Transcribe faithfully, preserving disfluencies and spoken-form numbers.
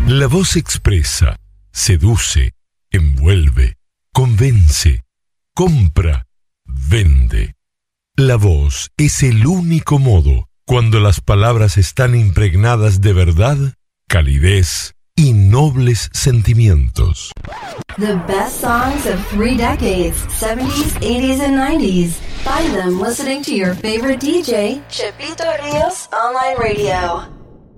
La voz expresa, seduce, envuelve, convence, compra, vende. La voz es el único modo, cuando las palabras están impregnadas de verdad, calidez y nobles sentimientos. The best songs of three decades, seventies, eighties, and nineties. Find them listening to your favorite D J, Chepito Rios Online Radio.